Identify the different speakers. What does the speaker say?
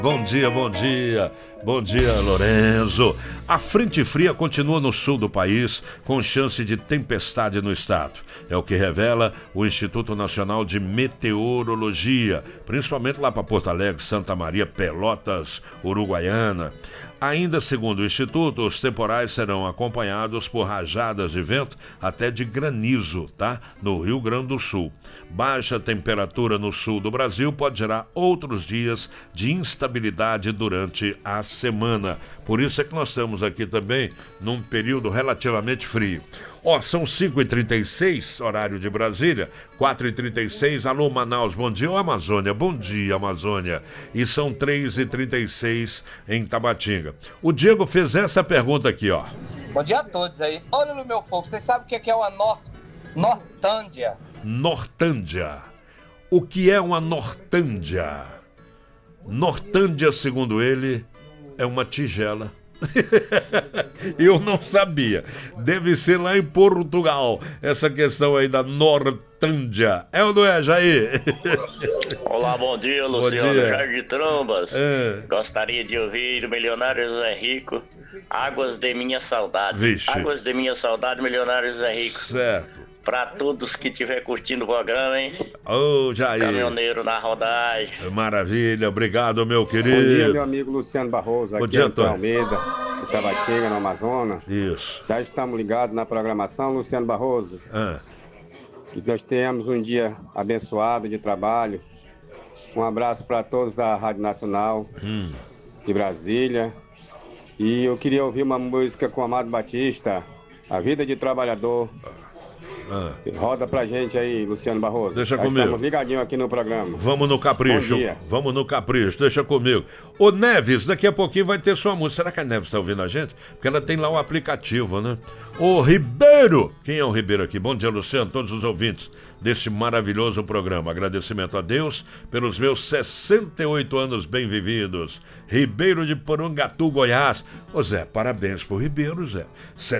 Speaker 1: Bom dia, bom dia. Bom dia, Lorenzo. A frente fria continua no sul do país, com chance de tempestade no estado. É o que revela o Instituto Nacional de Meteorologia, principalmente lá para Porto Alegre, Santa Maria, Pelotas, Uruguaiana. Ainda segundo o Instituto, os temporais serão acompanhados por rajadas de vento até de granizo, tá? No Rio Grande do Sul. Baixa temperatura no sul do Brasil pode gerar outros dias de instabilidade durante a semana. Por isso é que nós estamos aqui também num período relativamente frio. São 5h36, horário de Brasília, 4h36, alô Manaus, bom dia, Amazônia, bom dia, Amazônia. E são 3h36 em Tabatinga. O Diego fez essa pergunta aqui, ó.
Speaker 2: Bom dia a todos aí. Olha no meu fogo, vocês sabem o que é uma nortândia?
Speaker 1: Nortândia. O que é uma nortândia? Nortândia, segundo ele, é uma tigela. Eu não sabia. Deve ser lá em Portugal essa questão aí da Nortândia. É ou não é, Jair?
Speaker 3: Olá, bom dia, Luciano.
Speaker 1: Bom dia.
Speaker 3: Jair de Trombas. Gostaria de ouvir o milionário José Rico, Águas de Minha Saudade.
Speaker 1: Vixe.
Speaker 3: Águas de Minha Saudade, milionário José Rico.
Speaker 1: Certo.
Speaker 3: Pra todos que estiver curtindo o programa, hein?
Speaker 1: Ô, Jair.
Speaker 3: Caminhoneiro na rodagem.
Speaker 1: Maravilha, obrigado, meu querido.
Speaker 4: Bom dia, meu amigo Luciano Barroso.
Speaker 1: Bom
Speaker 4: Aqui
Speaker 1: dia,
Speaker 4: é Antônio
Speaker 1: Antônio.
Speaker 4: Almeida, de Sabatinga, no Amazonas.
Speaker 1: Isso.
Speaker 4: Já estamos ligados na programação, Luciano Barroso. Que nós tenhamos um dia abençoado de trabalho. Um abraço para todos da Rádio Nacional de Brasília. E eu queria ouvir uma música com Amado Batista, A Vida de Trabalhador. Roda pra gente aí, Luciano Barroso.
Speaker 1: Deixa
Speaker 4: Já
Speaker 1: comigo.
Speaker 4: Estamos ligadinhos aqui no programa.
Speaker 1: Vamos no capricho.
Speaker 4: Bom dia.
Speaker 1: Vamos no capricho, deixa comigo. Ô Neves, daqui a pouquinho vai ter sua música. Será que a Neves está ouvindo a gente? Porque ela tem lá o aplicativo, né? Ô Ribeiro! Quem é o Ribeiro aqui? Bom dia, Luciano, todos os ouvintes deste maravilhoso programa. Agradecimento a Deus pelos meus 68 anos bem vividos. Ribeiro de Porangatu, Goiás. Ô Zé, parabéns pro Ribeiro, Zé.